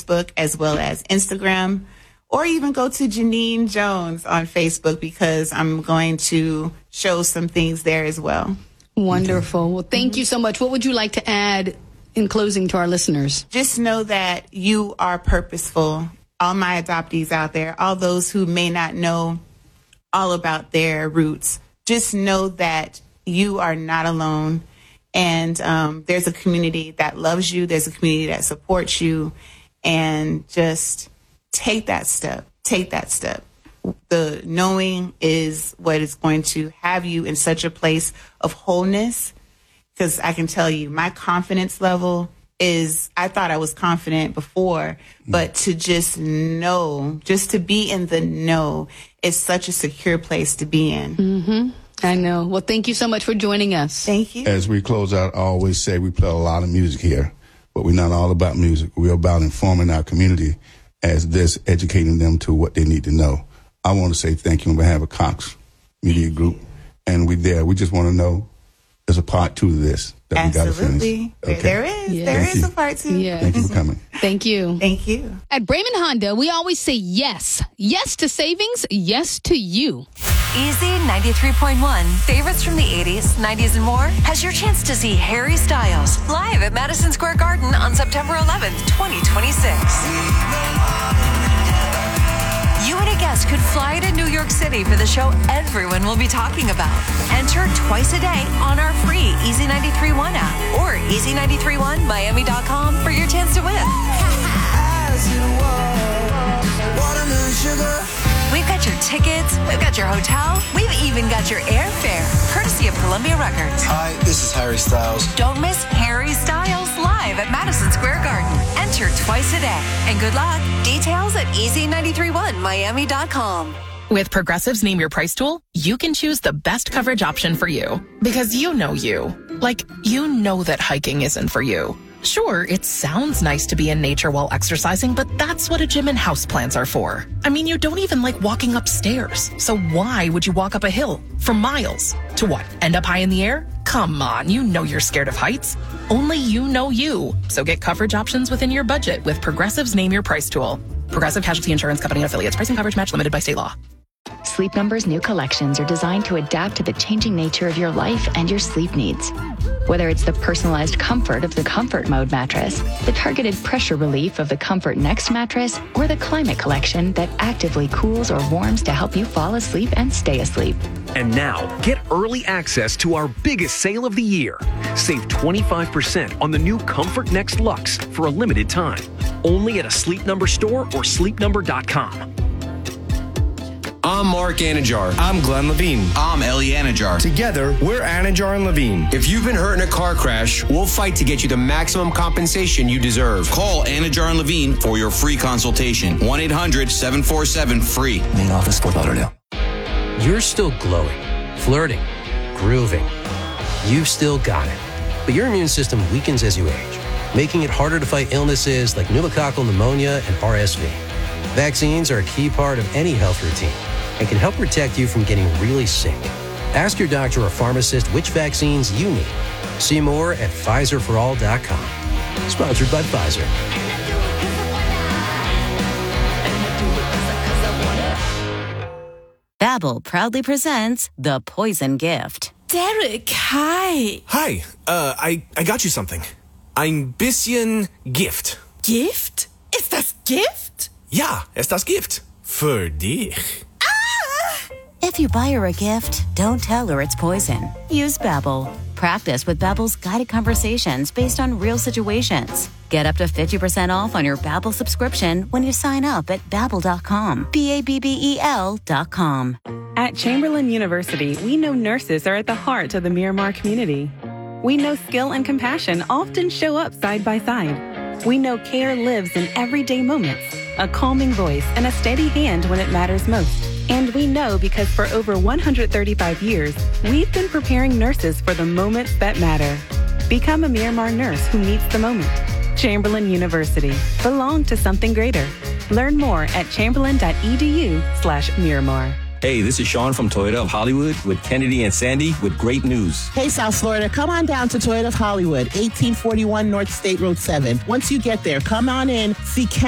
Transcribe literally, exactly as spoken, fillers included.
Facebook as well as Instagram, or even go to Janine Jones on Facebook because I'm going to show some things there as well. Wonderful. Well, thank you so much. What would you like to add in closing to our listeners? Just know that you are purposeful. All my adoptees out there, all those who may not know all about their roots, just know that you are not alone. And um, there's a community that loves you. There's a community that supports you. And just take that step. Take that step. The knowing is what is going to have you in such a place of wholeness. Because I can tell you, my confidence level is, I thought I was confident before, but to just know, just to be in the know is such a secure place to be in. Mm-hmm. I know. Well, thank you so much for joining us. Thank you. As we close out, I always say we play a lot of music here, but we're not all about music. We're about informing our community as this, educating them to what they need to know. I want to say thank you on behalf of Cox Media Group. And we there. We just want to know there's a part two to this that Absolutely. we got to finish. Okay. There is. Yeah. There Thank is you. a part two. Yeah. Thank you for coming. Thank you. Thank you. At Brayman Honda, we always say yes. Yes to savings. Yes to you. Easy ninety-three point one, favorites from the eighties, nineties, and more, has your chance to see Harry Styles live at Madison Square Garden on September eleventh, twenty twenty-six. You and a guest could fly to New York City for the show everyone will be talking about. Enter twice a day on our free Easy ninety-three point one app or easy nine three one miami dot com for your chance to win. We've got your tickets, we've got your hotel, we've even got your airfare, courtesy of Columbia Records. Hi, this is Harry Styles. Don't miss Harry Styles live at Madison Square Garden. Enter twice a day. And good luck. Details at easy nine three one miami dot com. With Progressive's Name Your Price tool, you can choose the best coverage option for you. Because you know you. Like, you know that hiking isn't for you. Sure, it sounds nice to be in nature while exercising, but that's what a gym and houseplants are for. I mean, you don't even like walking upstairs. So why would you walk up a hill for miles? To what, end up high in the air? Come on, you know you're scared of heights. Only you know you. So get coverage options within your budget with Progressive's Name Your Price tool. Progressive Casualty Insurance Company and affiliates. Pricing coverage match limited by state law. Sleep Number's new collections are designed to adapt to the changing nature of your life and your sleep needs. Whether it's the personalized comfort of the Comfort Mode mattress, the targeted pressure relief of the Comfort Next mattress, or the Climate Collection that actively cools or warms to help you fall asleep and stay asleep. And now, get early access to our biggest sale of the year. Save twenty-five percent on the new Comfort Next Luxe for a limited time. Only at a Sleep Number store or sleep number dot com. I'm Mark Anajar. I'm Glenn Levine. I'm Ellie Anajar. Together, we're Anajar and Levine. If you've been hurt in a car crash, we'll fight to get you the maximum compensation you deserve. Call Anajar and Levine for your free consultation. one eight hundred seven four seven free. Main office, Fort Lauderdale. You're still glowing, flirting, grooving. You've still got it. But your immune system weakens as you age, making it harder to fight illnesses like pneumococcal pneumonia and R S V. Vaccines are a key part of any health routine and can help protect you from getting really sick. Ask your doctor or pharmacist which vaccines you need. See more at Pfizer for all dot com. Sponsored by Pfizer. Babbel proudly presents The Poison Gift. Derek, hi. Hi, uh, I, I got you something. Ein bisschen Gift. Gift? Ist das Gift? Ja, ist das Gift. Für dich. If you buy her a gift, don't tell her it's poison. Use Babbel. Practice with Babbel's guided conversations based on real situations. Get up to fifty percent off on your Babbel subscription when you sign up at babbel dot com. B A B B E L dot com. At Chamberlain University, we know nurses are at the heart of the Miramar community. We know skill and compassion often show up side by side. We know care lives in everyday moments, a calming voice and a steady hand when it matters most. And we know because for over one hundred thirty-five years, we've been preparing nurses for the moments that matter. Become a Miramar nurse who meets the moment. Chamberlain University. Belong to something greater. Learn more at chamberlain.edu slash Miramar. Hey, this is Sean from Toyota of Hollywood with Kennedy and Sandy with great news. Hey, South Florida, come on down to Toyota of Hollywood, eighteen forty-one North State Road seven. Once you get there, come on in, see Ken